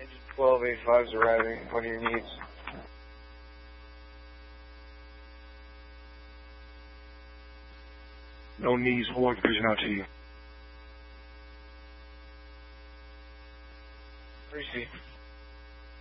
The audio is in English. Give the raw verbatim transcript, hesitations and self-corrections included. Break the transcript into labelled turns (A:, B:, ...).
A: twelve eighty-five is arriving. What are your needs?
B: No needs. We'll work the vision out to you.
A: Receive.